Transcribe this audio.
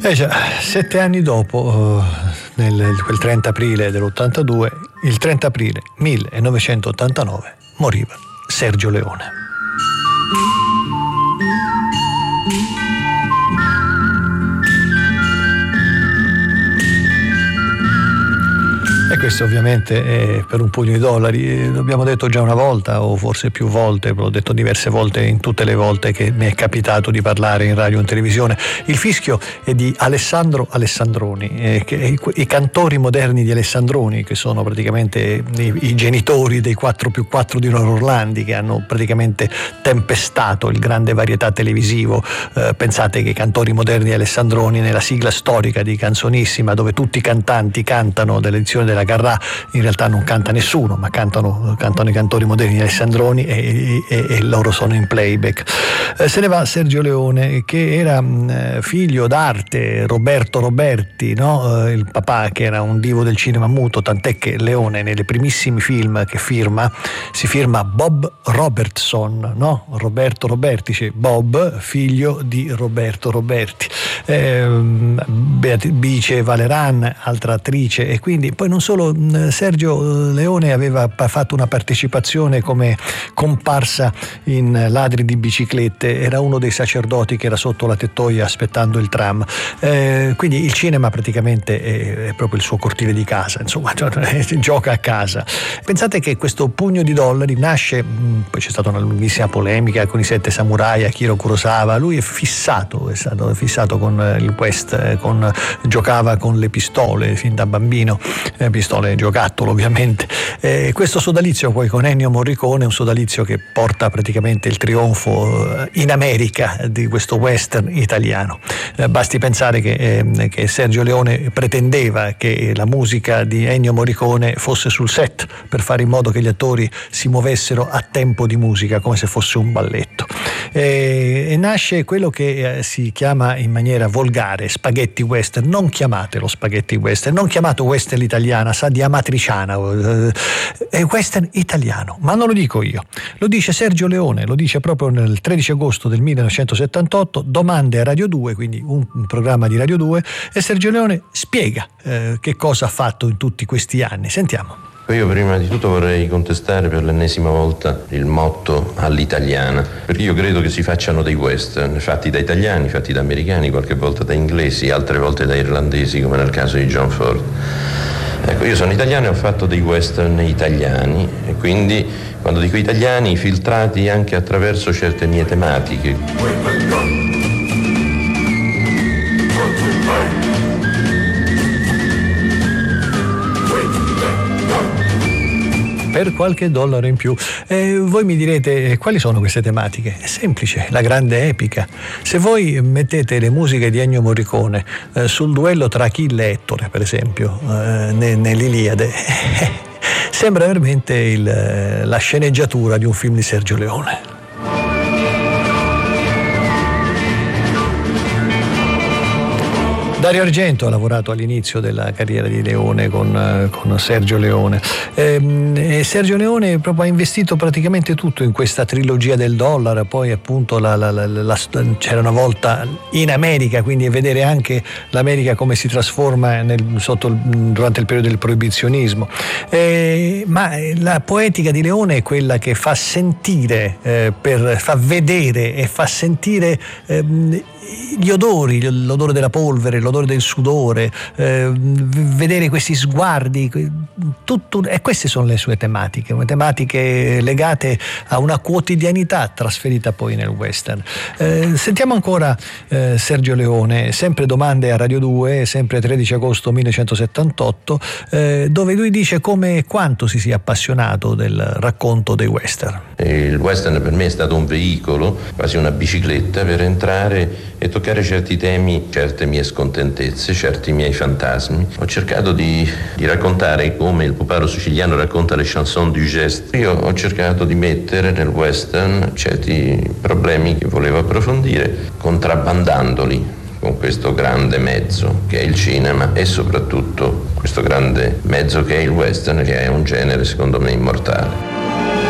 Già, 7 anni dopo, quel 30 aprile dell'82, il 30 aprile 1989, moriva Sergio Leone. E questo ovviamente è per un pugno di dollari. L'abbiamo detto già una volta, o forse più volte, l'ho detto diverse volte in tutte le volte che mi è capitato di parlare in radio e in televisione. Il fischio è di Alessandro Alessandroni, i cantori moderni di Alessandroni, che sono praticamente i genitori dei 4+4 di Noro Orlandi, che hanno praticamente tempestato il grande varietà televisivo. Pensate che i cantori moderni di Alessandroni, nella sigla storica di Canzonissima, dove tutti i cantanti cantano dell'edizione della Garrà, in realtà non canta nessuno, ma cantano i cantori moderni di Alessandroni e loro sono in playback. Se ne va Sergio Leone, che era figlio d'arte, Roberto Roberti, no? Il papà, che era un divo del cinema muto, tant'è che Leone nei primissimi film che si firma Bob Robertson, no? Roberto Roberti, cioè Bob, figlio di Roberto Roberti. Bice Valeran, altra attrice, e quindi poi non solo. Sergio Leone aveva fatto una partecipazione come comparsa in Ladri di biciclette, era uno dei sacerdoti che era sotto la tettoia aspettando il tram, quindi il cinema praticamente è proprio il suo cortile di casa, insomma, gioca a casa. Pensate che questo pugno di dollari nasce, poi c'è stata una lunghissima polemica con i 7 samurai, Akira Kurosawa. Lui è stato fissato con il West, giocava con le pistole fin da bambino, pistole giocattolo ovviamente. Questo sodalizio poi con Ennio Morricone è un sodalizio che porta praticamente il trionfo in America di questo western italiano. Basti pensare che Sergio Leone pretendeva che la musica di Ennio Morricone fosse sul set per fare in modo che gli attori si muovessero a tempo di musica come se fosse un balletto. E nasce quello che si chiama in maniera volgare spaghetti western. Non chiamatelo spaghetti western, non chiamato western italiana, sa di amatriciana, è western italiano, ma non lo dico io, lo dice Sergio Leone, lo dice proprio nel 13 agosto del 1978, Domande a Radio 2, quindi un programma di Radio 2, e Sergio Leone spiega che cosa ha fatto in tutti questi anni. Sentiamo. Io prima di tutto vorrei contestare per l'ennesima volta il motto all'italiana, perché io credo che si facciano dei western fatti da italiani, fatti da americani, qualche volta da inglesi, altre volte da irlandesi, come nel caso di John Ford. Ecco, io sono italiano e ho fatto dei western italiani, e quindi quando dico italiani, filtrati anche attraverso certe mie tematiche. Per qualche dollaro in più. Voi mi direte, quali sono queste tematiche? È semplice, la grande epica. Se voi mettete le musiche di Ennio Morricone sul duello tra Achille e Ettore, per esempio, nell'Iliade, sembra veramente la sceneggiatura di un film di Sergio Leone. Dario Argento ha lavorato all'inizio della carriera di Leone con Sergio Leone, e Sergio Leone proprio ha investito praticamente tutto in questa trilogia del dollaro. Poi appunto c'era una volta in America, quindi vedere anche l'America come si trasforma durante il periodo del proibizionismo, ma la poetica di Leone è quella che fa sentire, fa vedere e fa sentire gli odori, l'odore della polvere, l'odore del sudore, vedere questi sguardi, e queste sono le sue tematiche legate a una quotidianità trasferita poi nel western. Sentiamo ancora Sergio Leone, sempre Domande a Radio 2, sempre 13 agosto 1978, dove lui dice come e quanto si sia appassionato del racconto dei western. Il western per me è stato un veicolo, quasi una bicicletta, per entrare e toccare certi temi, certe mie scontentezze, certi miei fantasmi. Ho cercato di raccontare come il puparo siciliano racconta le chanson du geste. Io ho cercato di mettere nel western certi problemi che volevo approfondire, contrabbandandoli con questo grande mezzo che è il cinema, e soprattutto questo grande mezzo che è il western, che è un genere secondo me immortale.